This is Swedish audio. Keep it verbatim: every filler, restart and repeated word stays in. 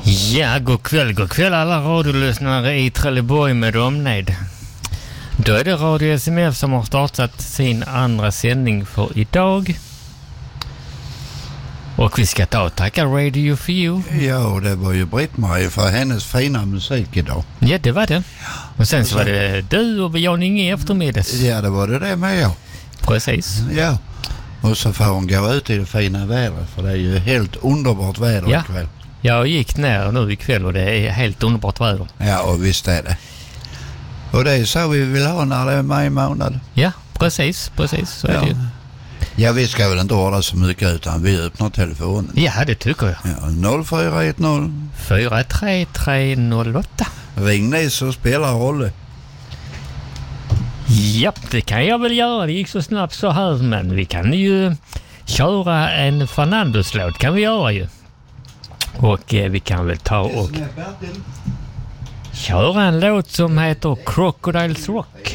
Ja, god kväll, god kväll alla radiolyssnare i Trelleborg med omnejd. Då är det Radio S M F som har startat sin andra sändning för idag. Och vi ska ta och tacka Radio For You. Ja, det var ju Britt-Marie för hennes fina musik idag. Ja, det var det. Och sen så var det du och Jan Inge i eftermiddags. Ja, det var det det med, ja. Precis. Ja, och så får hon gå ut i det fina vädret, för det är ju helt underbart väder ja. ikväll. Jag gick ner nu ikväll och det är helt underbart väder. Ja, och visst är det. Och det är så vi vill ha när det är maj månad. Ja, precis, precis. Så ja. är det ju. Ja, vi ska väl inte ordna så mycket utan vi öppnar telefonen. Ja, det tycker jag. Ja, noll fyra ett noll fyra tre tre noll åtta. Ring ni så spelar roll. Ja, det kan jag väl göra. Det gick så snabbt så här, men vi kan ju köra en Fernandos-låt, kan vi göra ju. Och eh, vi kan väl ta och köra en låt som heter Crocodiles Rock.